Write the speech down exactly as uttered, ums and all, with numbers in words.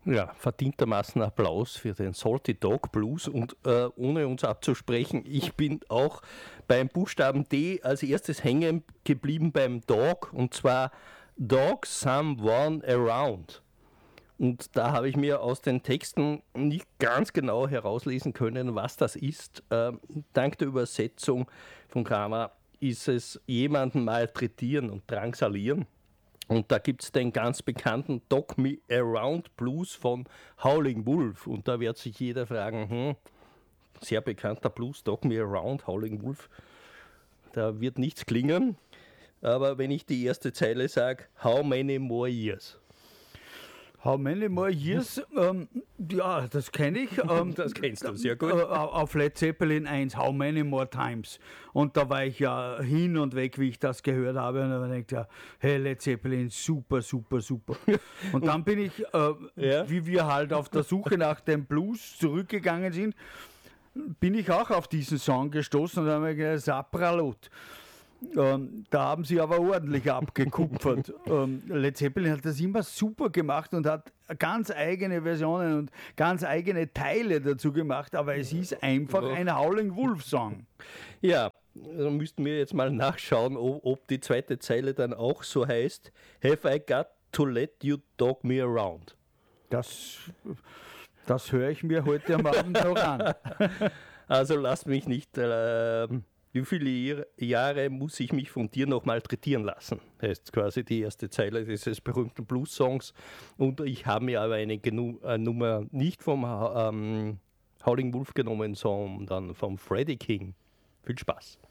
Ja, verdientermaßen Applaus für den Salty Dog Blues und äh, ohne uns abzusprechen, ich bin auch beim Buchstaben D als erstes hängen geblieben beim Dog und zwar Dog Someone Around. Und da habe ich mir aus den Texten nicht ganz genau herauslesen können, was das ist. Äh, dank der Übersetzung von Kramer ist es jemanden malträtieren und drangsalieren. Und da gibt es den ganz bekannten Dog Me Around Blues von Howling Wolf. Und da wird sich jeder fragen, hm, sehr bekannter Blues, Dog Me Around, Howling Wolf. Da wird nichts klingen. Aber wenn ich die erste Zeile sage, How many more years? How many more years? ähm, ja, das kenne ich. Ähm, das kennst du sehr gut. Äh, auf Led Zeppelin eins, How many more times? Und da war ich ja hin und weg, wie ich das gehört habe. Und dann habe ich gedacht, ja, hey, Led Zeppelin, super, super, super. Und dann bin ich, äh, ja? wie wir halt auf der Suche nach dem Blues zurückgegangen sind, bin ich auch auf diesen Song gestoßen und dann habe ich gedacht, Sapralot. Ähm, da haben sie aber ordentlich abgekupfert. ähm, Led Zeppelin hat das immer super gemacht und hat ganz eigene Versionen und ganz eigene Teile dazu gemacht, aber es ist einfach ein Howling Wolf Song. Ja, da müssten wir jetzt mal nachschauen, ob, ob die zweite Zeile dann auch so heißt, Have I got to let you dog me around? Das, das höre ich mir heute am Abend noch an. Also lass mich nicht... Äh, Wie viele Jahre muss ich mich von dir noch malträtieren lassen? Heißt quasi die erste Zeile dieses berühmten Blues-Songs. Und ich habe mir aber eine Genu- äh, Nummer nicht vom ähm, Howling Wolf genommen, sondern vom Freddie King. Viel Spaß.